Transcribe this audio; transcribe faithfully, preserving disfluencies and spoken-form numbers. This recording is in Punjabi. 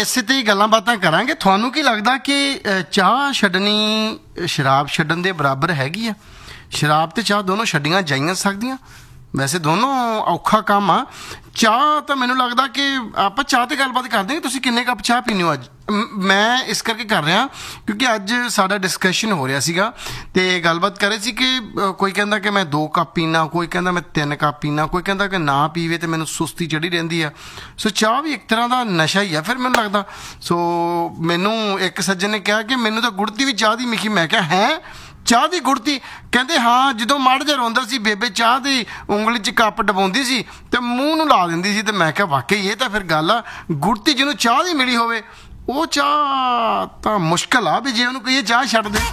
ਇਸੇ ਤੇ ਹੀ ਗੱਲਾਂ ਬਾਤਾਂ ਕਰਾਂਗੇ। ਤੁਹਾਨੂੰ ਕੀ ਲੱਗਦਾ ਕਿ ਅ, ਚਾਹ ਛੱਡਣੀ ਸ਼ਰਾਬ ਛੱਡਣ ਦੇ ਬਰਾਬਰ ਹੈਗੀ ਆ? ਸ਼ਰਾਬ ਤੇ ਚਾਹ ਦੋਨੋਂ ਛੱਡੀਆਂ ਜਾਈਆਂ ਸਕਦੀਆਂ? ਵੈਸੇ ਦੋਨੋਂ ਔਖਾ ਕੰਮ ਆ। ਚਾਹ ਤਾਂ ਮੈਨੂੰ ਲੱਗਦਾ ਕਿ ਆਪਾਂ ਚਾਹ ਤੇ ਗੱਲਬਾਤ ਕਰਦੇ ਹਾਂ। ਤੁਸੀਂ ਕਿੰਨੇ ਕੱਪ ਚਾਹ ਪੀਂਦੇ ਹੋ ਅੱਜ? ਮ- ਮੈਂ ਇਸ ਕਰਕੇ ਕਰ ਰਿਹਾ ਕਿਉਂਕਿ ਅੱਜ ਸਾਡਾ ਡਿਸਕਸ਼ਨ ਹੋ ਰਿਹਾ ਸੀਗਾ ਤੇ ਗੱਲਬਾਤ ਕਰ ਰਹੇ ਸੀ ਕਿ ਅ, ਕੋਈ ਕਹਿੰਦਾ ਕਿ ਮੈਂ ਦੋ ਕੱਪ ਪੀਣਾ, ਕੋਈ ਕਹਿੰਦਾ ਮੈਂ ਤਿੰਨ ਕੱਪ ਪੀਣਾ, ਕੋਈ ਕਹਿੰਦਾ ਕਿ ਨਾ ਪੀਵੇ ਤੇ ਮੈਨੂੰ ਸੁਸਤੀ ਚੜੀ ਰਹਿੰਦੀ ਆ। ਸੋ ਚਾਹ ਵੀ ਇੱਕ ਤਰ੍ਹਾਂ ਦਾ ਨਸ਼ਾ ਹੀ ਆ ਫਿਰ ਮੈਨੂੰ ਲੱਗਦਾ। ਸੋ ਮੈਨੂੰ ਇੱਕ ਸੱਜਣ ਨੇ ਕਿਹਾ ਕਿ ਮੈਨੂੰ ਤਾਂ ਗੁੜਤੀ ਵੀ ਚਾਹ ਦੀ ਮਿਖੀ। ਮੈਂ ਕਿਹਾ ਹੈ ਚਾਹ ਦੀ ਗੁੜਤੀ? ਕਹਿੰਦੇ ਹਾਂ, ਜਦੋਂ ਮੜ ਜਿਹਾ ਰੋਂਦਾ ਸੀ ਬੇਬੇ ਚਾਹ ਦੀ ਉਂਗਲੀ 'ਚ ਕੱਪ ਡਬਾਉਂਦੀ ਸੀ ਤੇ ਮੂੰਹ ਨੂੰ ਲਾ ਦਿੰਦੀ ਸੀ। ਤੇ ਮੈਂ ਕਿਹਾ ਵਾਕਈ ਇਹ ਤਾਂ ਫਿਰ ਗੱਲ ਆ। ਗੁੜਤੀ ਜਿਹਨੂੰ ਚਾਹ ਦੀ ਮਿਲੀ ਹੋਵੇ ਉਹ ਚਾਹ ਤਾਂ ਮੁਸ਼ਕਲ ਆ ਵੀ ਜੇ ਉਹਨੂੰ ਕਹੀਏ ਚਾਹ ਛੱਡ ਦੇ।